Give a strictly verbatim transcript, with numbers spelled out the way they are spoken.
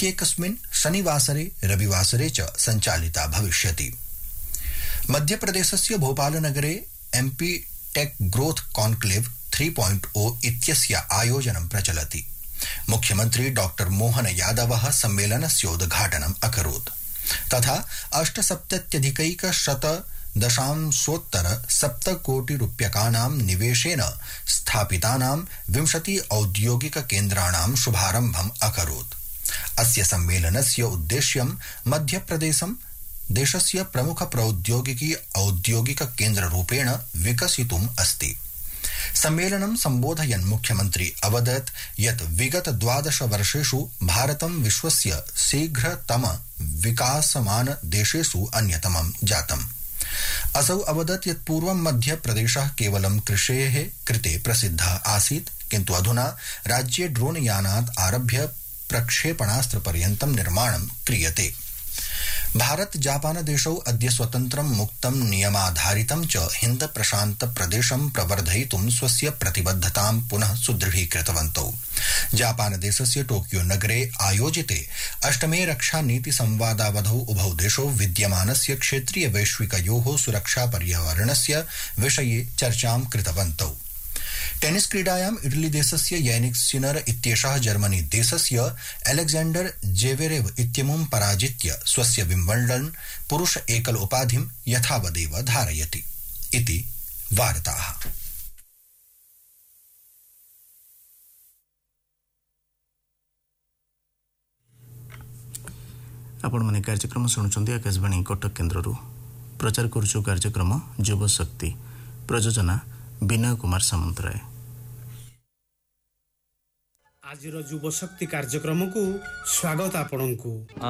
इत्येकस्मिन् शनिवासरे रविवासरे च सञ्चालिता भविष्यति। मध्यप्रदेशस्य भोपालनगरे MP take growth conclave three point ओ इत्यस्य आयोजनं प्रचलति। मुख्यमंत्री डॉक्टर मोहन यादवः सम्मेलनस्य उद्घाटनम् अकरोत् तथा अष्टसप्तत्यधिकैकशत दशांशोत्तर सप्तकोटिरूप्यकाणां निवेशेन स्थापितानां विंशति औद्योगिक केन्द्राणां शुभारम्भम् अकरोत्। अस्य सम्मेलनस्य उद्देश्यं मध्यप्रदेशं देशस्य प्रमुख प्रौद्योगिकी औद्योगिक केन्द्ररूपेण विकसितुम् अस्ति। सम्मेलनं सम्बोधयन् मुख्यमंत्री अवदत् यत् विगत द्वादश वर्षेषु भारतं विश्वस्य शीघ्रतम विकासमान देशेषु अन्यतमं जातम्। असौ अवदत् यत् पूर्वं मध्यप्रदेशः केवलं कृषेः कृते प्रसिद्धः आसीत्, किन्तु अधुना राज्ये ड्रोन यानात् आरभ्य प्रक्षेपणास्त्रपर्यन्तं निर्माणं क्रियते। भारत जापान देशौ अद्य स्वतन्त्रं मुक्तं नियमाधारितं च हिन्द प्रशान्त प्रदेशं प्रवर्धयितुं स्वस्य प्रतिबद्धतां पुनः सुदृढीकृतवन्तौ। जापान देशस्य टोकियो नगरे आयोजिते अष्टमे रक्षा नीति संवादावधौ उभौ देशौ विद्यमानस्य क्षेत्रीय वैश्विकयोः सुरक्षा पर्यावरणस्य विषये चर्चां कृतवन्तौ। टेनिस क्रीडायां इटली देशस्य यानिक सिनर इत्येषः जर्मनी देशस्य अलेक्जेंडर जेवेरेव इत्यमुं पराजित्य स्वस्य विम्बल्डन् पुरुष एकल उपाधिं यथावदेव धारयति इति वार्ताः। आपण माने कार्यक्रम शुणुचंदी आकाशवाणी कटक केन्द्ररू प्रचार करूछु कार्यक्रम युव शक्ति प्रयोजना विनय कुमार सामंतराय। आज युव शक्ति कार्यक्रम को स्वागत आपणको।